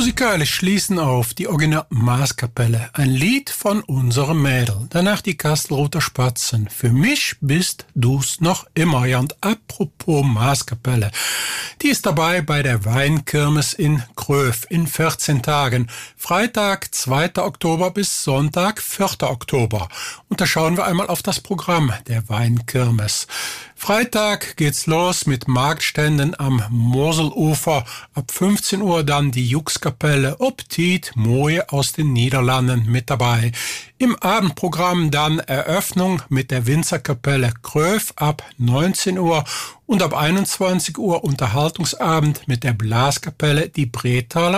Musikalisch schließen auf die Original Maaskapelle, ein Lied von unserem Mädel. Danach die Kastelruther Spatzen. Für mich bist du's noch immer. Ja, und apropos Maaskapelle, die ist dabei bei der Weinkirmes in Gröf in 14 Tagen. Freitag, 2. Oktober bis Sonntag, 4. Oktober. Und da schauen wir einmal auf das Programm der Weinkirmes. Freitag geht's los mit Marktständen am Moselufer. Ab 15 Uhr dann die Juxkapelle ob Tiet Mooie aus den Niederlanden mit dabei. Im Abendprogramm dann Eröffnung mit der Winzerkapelle Gröf ab 19 Uhr und ab 21 Uhr Unterhaltungsabend mit der Blaskapelle Die Bretaler